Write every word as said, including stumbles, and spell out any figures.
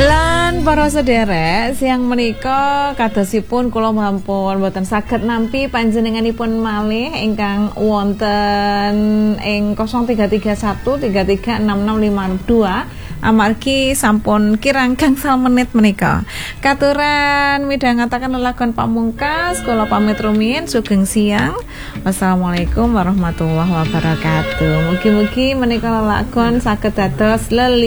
Lan para sederek siang menika kadosipun kula mampun mboten saged nampi panjenenganipun malih ingkang wonten ing nol tiga tiga satu tiga tiga enam enam lima dua amargi sampun kirang gangsal menit menika. Katuran midhangetaken lelagon pamungkas kula pamit rumiyin sugeng siang. Wassalamualaikum warahmatullahi wabarakatuh. Mugi-mugi menika lelagon saged dados leli